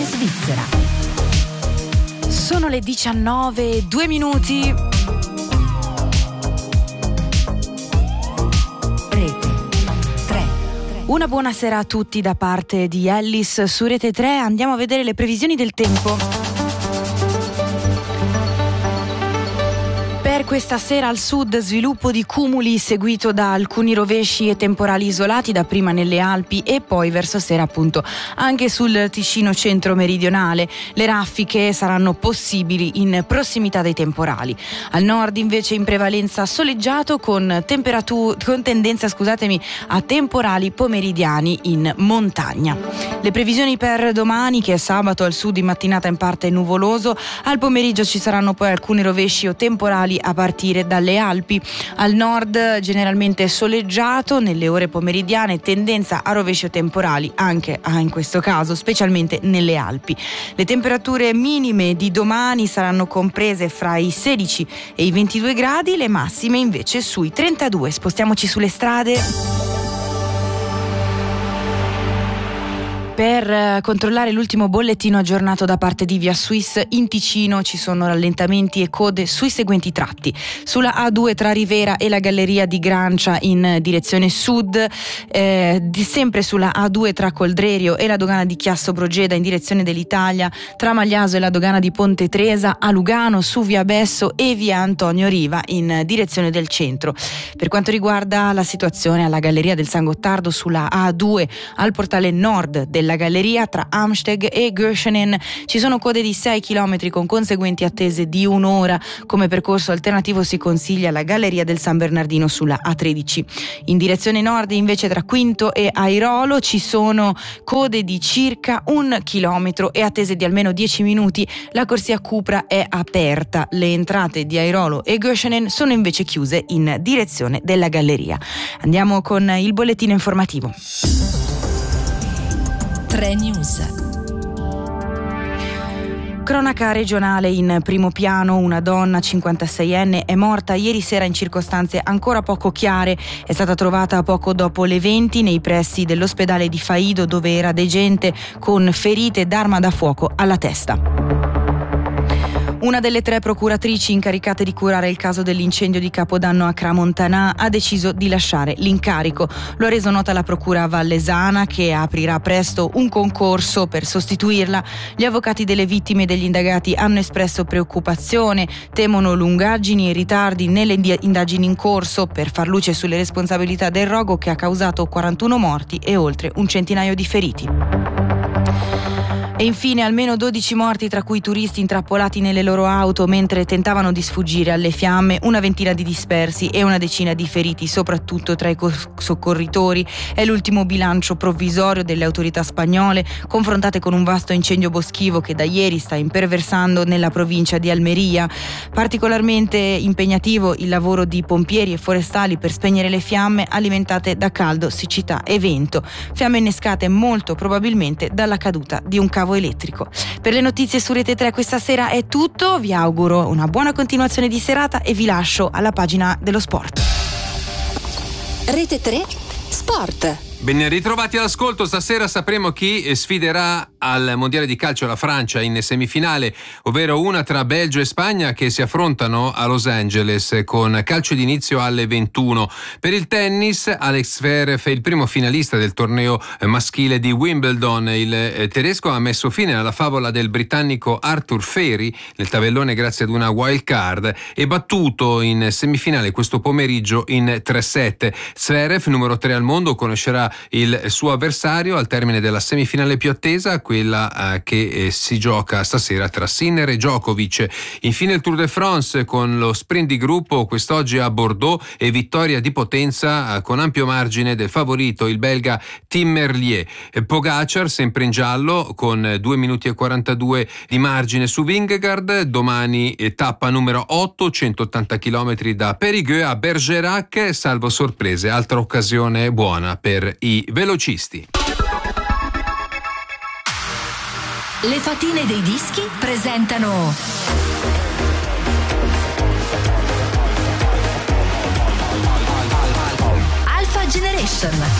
Svizzera. Sono le 19:02. Rete 3. Una buona sera a tutti da parte di Ellis su Rete 3. Andiamo a vedere le previsioni del tempo. Per questa sera al sud sviluppo di cumuli seguito da alcuni rovesci e temporali isolati dapprima nelle Alpi e poi verso sera appunto anche sul Ticino centro-meridionale. Le raffiche saranno possibili in prossimità dei temporali. Al nord invece in prevalenza soleggiato con tendenza a temporali pomeridiani in montagna. Le previsioni per domani, che è sabato, al sud in mattinata in parte nuvoloso, al pomeriggio ci saranno poi alcuni rovesci o temporali a partire dalle Alpi. Al nord generalmente soleggiato, nelle ore pomeridiane tendenza a rovesci o temporali anche in questo caso, specialmente nelle Alpi. Le temperature minime di domani saranno comprese fra i 16 e i 22 gradi, le massime invece sui 32. Spostiamoci sulle strade. Per controllare l'ultimo bollettino aggiornato da parte di Via Swiss, in Ticino ci sono rallentamenti e code sui seguenti tratti: sulla A2 tra Rivera e la Galleria di Grancia in direzione sud, sempre sulla A2 tra Coldrerio e la dogana di Chiasso Brogeda in direzione dell'Italia, tra Magliaso e la dogana di Ponte Tresa, a Lugano su Via Besso e Via Antonio Riva in direzione del centro. Per quanto riguarda la situazione alla Galleria del San Gottardo, sulla A2 al portale nord della galleria tra Amsteg e Göschenen ci sono code di 6 km con conseguenti attese di un'ora. Come percorso alternativo si consiglia la Galleria del San Bernardino sulla A13. In direzione nord invece tra Quinto e Airolo ci sono code di circa 1 chilometro e attese di almeno 10 minuti. La corsia Cupra è aperta. Le entrate di Airolo e Göschenen sono invece chiuse in direzione della galleria. Andiamo con il bollettino informativo. 3 News. Cronaca regionale in primo piano. Una donna 56enne è morta ieri sera in circostanze ancora poco chiare. È stata trovata poco dopo le 20 nei pressi dell'ospedale di Faido, dove era degente con ferite d'arma da fuoco alla testa. Una delle 3 procuratrici incaricate di curare il caso dell'incendio di Capodanno a Cramontanà ha deciso di lasciare l'incarico. Lo ha reso nota la procura vallesana, che aprirà presto un concorso per sostituirla. Gli avvocati delle vittime e degli indagati hanno espresso preoccupazione, temono lungaggini e ritardi nelle indagini in corso per far luce sulle responsabilità del rogo che ha causato 41 morti e oltre un centinaio di feriti. E infine almeno 12 morti, tra cui turisti intrappolati nelle loro auto mentre tentavano di sfuggire alle fiamme, una ventina di dispersi e una decina di feriti, soprattutto tra i soccorritori. È l'ultimo bilancio provvisorio delle autorità spagnole, confrontate con un vasto incendio boschivo che da ieri sta imperversando nella provincia di Almeria. Particolarmente impegnativo il lavoro di pompieri e forestali per spegnere le fiamme alimentate da caldo, siccità e vento. Fiamme innescate molto probabilmente dalla caduta di un cavo elettrico. Per le notizie su Rete 3 questa sera è tutto. Vi auguro una buona continuazione di serata e vi lascio alla pagina dello sport. Rete 3 Sport. Ben ritrovati all'ascolto. Stasera sapremo chi sfiderà al Mondiale di calcio la Francia in semifinale, ovvero una tra Belgio e Spagna che si affrontano a Los Angeles con calcio d'inizio alle 21. Per il tennis, Alex Zverev è il primo finalista del torneo maschile di Wimbledon. Il tedesco ha messo fine alla favola del britannico Arthur Feri nel tabellone grazie ad una wild card e battuto in semifinale questo pomeriggio in 3-7. Zverev, numero 3 al mondo, conoscerà il suo avversario al termine della semifinale più attesa, quella che si gioca stasera tra Sinner e Djokovic. Infine il Tour de France con lo sprint di gruppo quest'oggi a Bordeaux e vittoria di potenza con ampio margine del favorito il belga Tim Merlier. Pogacar sempre in giallo con 2 minuti e 42 di margine su Vingegaard. Domani tappa numero 8, 180 km da Périgueux a Bergerac, salvo sorprese, altra occasione buona per i velocisti. Le fatine dei dischi presentano Alpha Generation.